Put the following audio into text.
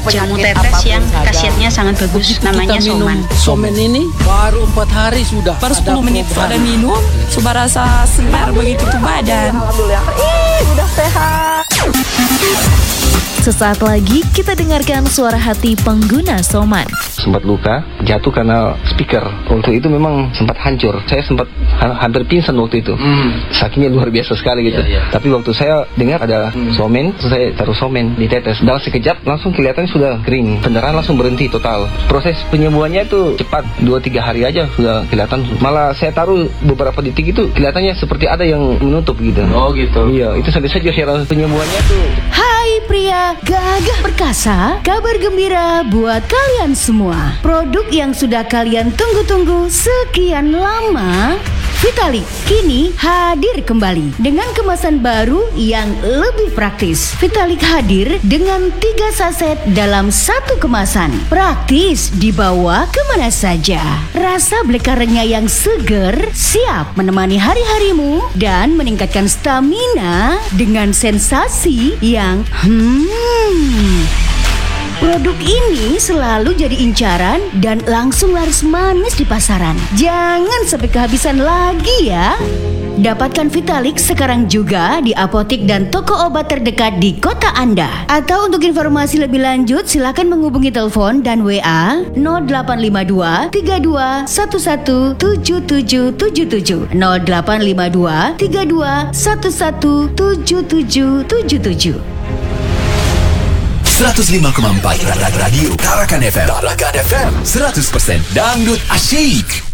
jamu tetes yang khasiatnya sangat bagus, namanya Soman. Soman ini baru 4 hari sudah. Baru 10 menit sudah minum, sudah rasa segar begitu tuh badan. Alhamdulillah, udah sehat. Sesaat lagi kita dengarkan suara hati pengguna Soman. Sempat luka, jatuh karena speaker. Waktu itu memang sempat hancur. Saya sempat hampir pingsan waktu itu. Sakitnya luar biasa sekali gitu. Tapi waktu saya dengar ada Somen, saya taruh Somen di tetes. Dalam sekejap langsung kelihatan sudah kering. Pendarahan langsung berhenti total. Proses penyembuhannya itu cepat, 2-3 hari aja sudah kelihatan. Malah saya taruh beberapa detik itu kelihatannya seperti ada yang menutup gitu. Oh gitu. Iya, itu sampai saja saya penyembuhannya tuh. Hai pria gagah perkasa, kabar gembira buat kalian semua. Produk yang sudah kalian tunggu-tunggu sekian lama, Vitalik kini hadir kembali dengan kemasan baru yang lebih praktis. Vitalik hadir dengan 3 saset dalam 1 kemasan. Praktis dibawa kemana saja. Rasa black currant-nya yang seger siap menemani hari-harimu dan meningkatkan stamina dengan sensasi yang Produk ini selalu jadi incaran dan langsung laris manis di pasaran. Jangan sampai kehabisan lagi ya. Dapatkan Vitalik sekarang juga di apotik dan toko obat terdekat di kota Anda. Atau untuk informasi lebih lanjut silakan menghubungi telepon dan WA 0852 32 11 7777 0852 32 11 7777. 105,4 Radio Tarakan FM 100% dangdut asyik.